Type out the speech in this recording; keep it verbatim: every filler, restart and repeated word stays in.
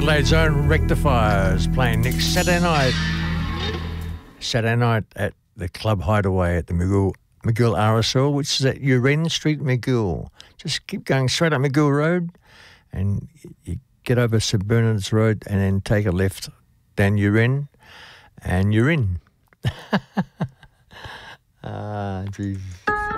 Adelaide's own Rectifiers playing next Saturday night. Saturday night at the Club Hideaway at the McGill, McGill R S L, which is at Uren Street, McGill. Just keep going straight up McGill Road and you get over St Bernard's Road and then take a left down Uren and you're in. Ah, jeez.